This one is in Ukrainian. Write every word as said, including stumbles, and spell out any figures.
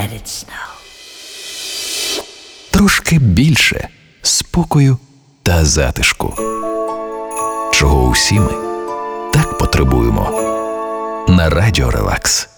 let it snow. Трошки більше спокою та затишку, чого усі ми так потребуємо на Радіо Релакс.